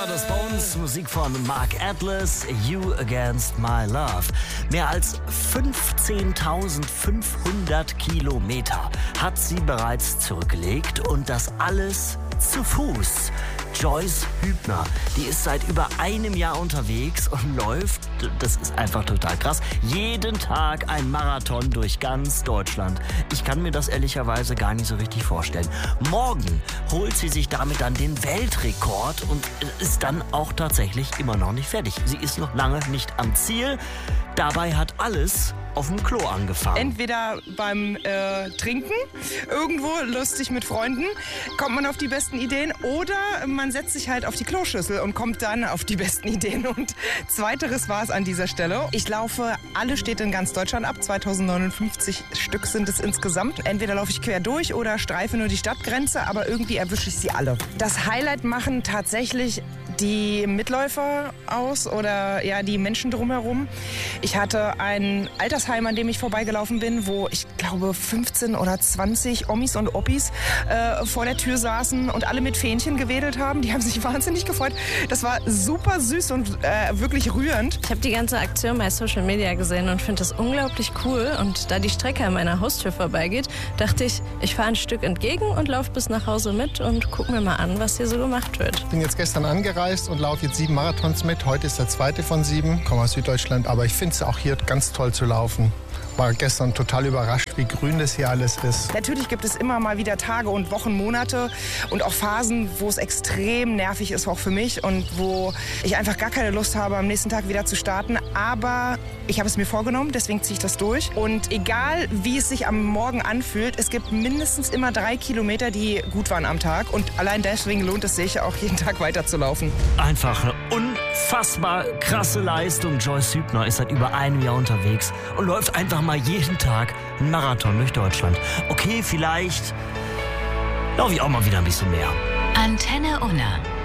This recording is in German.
war das bei uns. Musik von Mark Atlas, You Against My Love. Mehr als 15.500 Kilometer hat sie bereits zurückgelegt und das alles zu Fuß. Joyce Hübner, die ist seit über einem Jahr unterwegs und läuft, das ist einfach total krass, jeden Tag ein Marathon durch ganz Deutschland. Ich kann mir das ehrlicherweise gar nicht so richtig vorstellen. Morgen holt sie sich damit dann den Weltrekord und ist dann auch tatsächlich immer noch nicht fertig. Sie ist noch lange nicht am Ziel. Dabei hat alles auf dem Klo angefangen. Entweder beim Trinken, irgendwo lustig mit Freunden, kommt man auf die besten Ideen, oder man setzt sich halt auf die Kloschüssel und kommt dann auf die besten Ideen. Und zweiteres war es an dieser Stelle. Ich laufe alle Städte in ganz Deutschland ab, 2059 Stück sind es insgesamt. Entweder laufe ich quer durch oder streife nur die Stadtgrenze, aber irgendwie erwische ich sie alle. Das Highlight machen tatsächlich die Mitläufer aus oder ja die Menschen drumherum. Ich hatte ein Altersheim, an dem ich vorbeigelaufen bin, wo ich glaube 15 oder 20 Omis und Oppis vor der Tür saßen und alle mit Fähnchen gewedelt haben. Die haben sich wahnsinnig gefreut. Das war super süß und wirklich rührend. Ich habe die ganze Aktion bei Social Media gesehen und finde das unglaublich cool. Und da die Strecke an meiner Haustür vorbeigeht, dachte ich, ich fahre ein Stück entgegen und laufe bis nach Hause mit und guck mir mal an, was hier so gemacht wird. Ich bin jetzt gestern angereist und laufe jetzt 7 Marathons mit. Heute ist der zweite von 7. Komme aus Süddeutschland, aber ich finde es auch hier ganz toll zu laufen. War gestern total überrascht, wie grün das hier alles ist. Natürlich gibt es immer mal wieder Tage und Wochen, Monate und auch Phasen, wo es extrem nervig ist, auch für mich, und wo ich einfach gar keine Lust habe, am nächsten Tag wieder zu starten. Aber ich habe es mir vorgenommen, deswegen ziehe ich das durch. Und egal, wie es sich am Morgen anfühlt, es gibt mindestens immer 3 Kilometer, die gut waren am Tag. Und allein deswegen lohnt es sich, auch jeden Tag weiterzulaufen. Einfach eine unfassbar krasse Leistung. Joyce Hübner ist seit über einem Jahr unterwegs und läuft einfach mal jeden Tag einen Marathon durch Deutschland. Okay, vielleicht laufe ich auch mal wieder ein bisschen mehr. Antenne Unna.